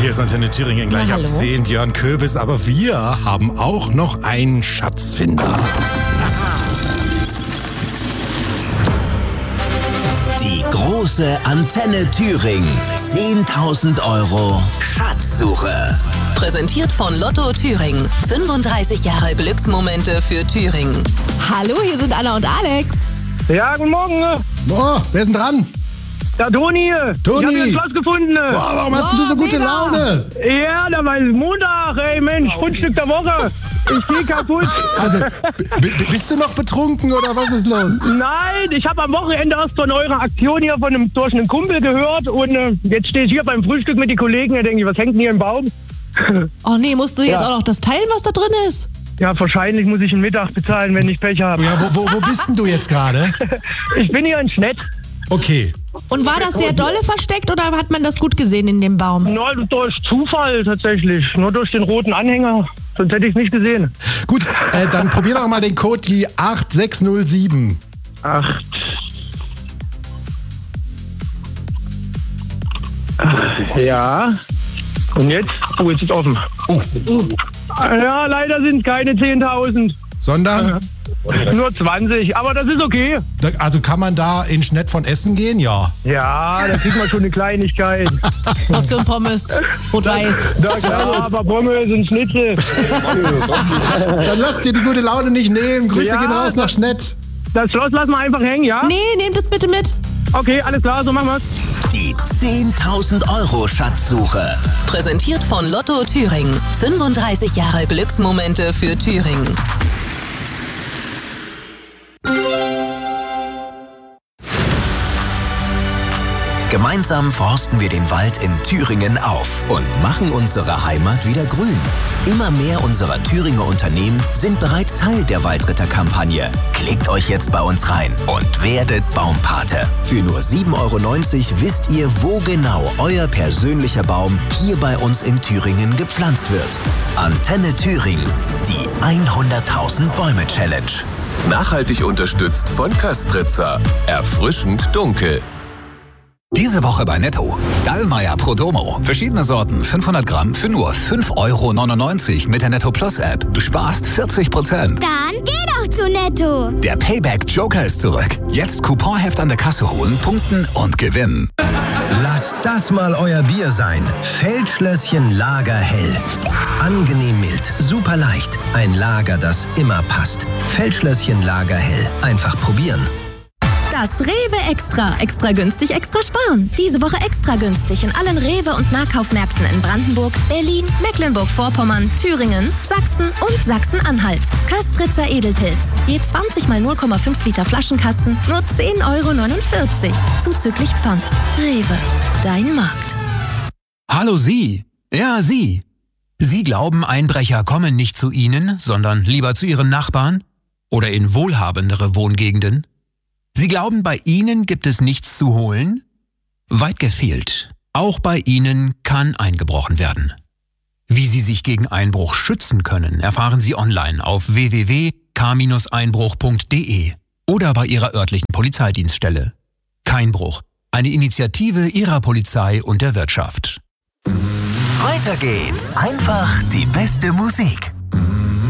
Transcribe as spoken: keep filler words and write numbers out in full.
Hier ist Antenne Thüringen gleich Na, ab hallo. zehn, Björn Köbis, aber wir haben auch noch einen Schatzfinder. Die große Antenne Thüringen. zehntausend Euro Schatzsuche. Präsentiert von Lotto Thüringen. fünfunddreißig Jahre Glücksmomente für Thüringen. Hallo, hier sind Anna und Alex. Ja, guten Morgen. Oh, wer ist denn dran? Der Toni. Toni. Ich hab das Schloss gefunden. Boah, warum hast denn du so gute mega. Laune? Ja, da war Montag. Ey, Mensch, Fundstück der Woche. Ich geh kaputt. Also, b- b- bist du noch betrunken oder was ist los? Nein, ich habe am Wochenende erst von eurer Aktion hier von einem, durch einen Kumpel gehört. Und äh, jetzt stehe ich hier beim Frühstück mit den Kollegen. Da denke ich, was hängt denn hier im Baum? Oh nee, musst du jetzt Ja. auch noch das teilen, was da drin ist? Ja, wahrscheinlich muss ich einen Mittag bezahlen, wenn ich Pech habe. Ja, wo, wo, wo bist denn du jetzt gerade? Ich bin hier in Schnett. Okay. Und war das sehr dolle versteckt oder hat man das gut gesehen in dem Baum? Nur durch Zufall tatsächlich. Nur durch den roten Anhänger. Sonst hätte ich es nicht gesehen. Gut, äh, dann probier doch mal den Code, die acht sechs null sieben. Acht. Ja. Und jetzt? Oh, jetzt ist offen. Oh. Ja, leider sind es keine zehntausend. Sondern, Nur zwanzig. Aber das ist okay. da- also kann man da in Schnett von Essen gehen? Ja. Ja, da kriegt man schon eine Kleinigkeit. Portion Pommes, rot-weiß. Na klar, aber Pommes und Schnitzel. Dann lass dir die gute Laune nicht nehmen. Grüße Ja, gehen raus nach Schnett. Das Schloss lassen wir einfach hängen, ja? Nee, nehmt es bitte mit. Okay, alles klar, so machen wir's. Die zehntausend Euro Schatzsuche. Präsentiert von Lotto Thüringen. fünfunddreißig Jahre Glücksmomente für Thüringen. Gemeinsam forsten wir den Wald in Thüringen auf und machen unsere Heimat wieder grün. Immer mehr unserer Thüringer Unternehmen sind bereits Teil der Waldritter-Kampagne. Klickt euch jetzt bei uns rein und werdet Baumpate. Für nur sieben Euro neunzig wisst ihr, wo genau euer persönlicher Baum hier bei uns in Thüringen gepflanzt wird. Antenne Thüringen, die hunderttausend Bäume Challenge. Nachhaltig unterstützt von Köstritzer. Erfrischend dunkel. Diese Woche bei Netto. Dallmayr Prodomo. Verschiedene Sorten, fünfhundert Gramm für nur fünf Euro neunundneunzig mit der Netto Plus App. Du sparst vierzig Prozent. Dann geh doch zu Netto. Der Payback Joker ist zurück. Jetzt Couponheft an der Kasse holen, punkten und gewinnen. Lasst das mal euer Bier sein. Feldschlösschen Lagerhell. Angenehm mild, super leicht. Ein Lager, das immer passt. Feldschlösschen Lagerhell. Einfach probieren. Das Rewe Extra. Extra günstig, extra sparen. Diese Woche extra günstig in allen Rewe- und Nahkaufmärkten in Brandenburg, Berlin, Mecklenburg-Vorpommern, Thüringen, Sachsen und Sachsen-Anhalt. Köstritzer Edelpilz. Je zwanzig mal null Komma fünf Liter Flaschenkasten, nur zehn Euro neunundvierzig. Zuzüglich Pfand. Rewe. Dein Markt. Hallo Sie. Ja, Sie. Sie glauben, Einbrecher kommen nicht zu Ihnen, sondern lieber zu Ihren Nachbarn? Oder in wohlhabendere Wohngegenden? Sie glauben, bei Ihnen gibt es nichts zu holen? Weit gefehlt. Auch bei Ihnen kann eingebrochen werden. Wie Sie sich gegen Einbruch schützen können, erfahren Sie online auf w w w punkt k einbruch punkt d e oder bei Ihrer örtlichen Polizeidienststelle. Keinbruch. Eine Initiative Ihrer Polizei und der Wirtschaft. Weiter geht's. Einfach die beste Musik.